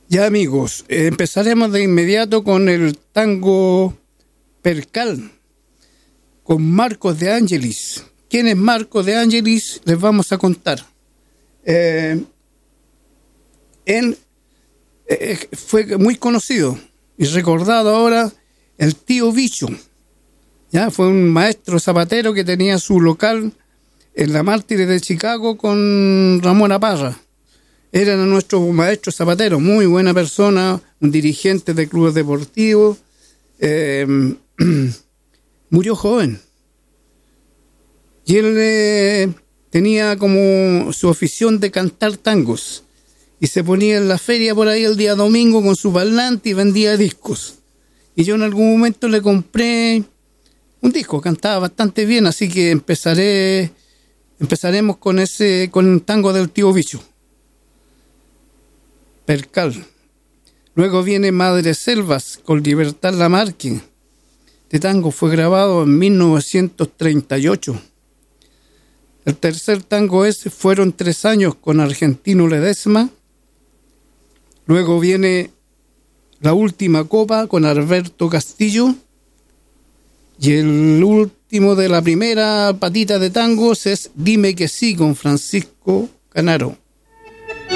Ya amigos, empezaremos de inmediato con el tango Percal, con Marcos de Angelis. ¿Quién es Marcos de Angelis? Les vamos a contar. Él fue muy conocido y recordado ahora, el tío Bicho. ¿Ya? Fue un maestro zapatero que tenía su local en la Mártires de Chicago con Ramón Parra. Era nuestro maestro zapatero, muy buena persona, un dirigente de clubes deportivos. Murió joven. Y él tenía como su afición de cantar tangos. Y se ponía en la feria por ahí el día domingo con su parlante y vendía discos. Y yo en algún momento le compré un disco, cantaba bastante bien, así que empezaremos con un tango del tío Bicho. Percal. Luego viene Madre Selvas con Libertad Lamarque. Este tango fue grabado en 1938. El tercer tango Fueron 3 años con Argentino Ledesma. Luego viene La Última Copa con Alberto Castillo. Y el último de la primera patita de tangos es Dime que sí con Francisco Canaro.